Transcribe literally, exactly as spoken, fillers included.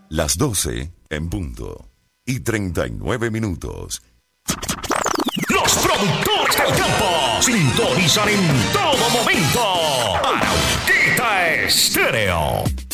Las doce en punto y treinta y nueve minutos. Los productores del campo sintonizan en todo momento. Arauquita Estéreo.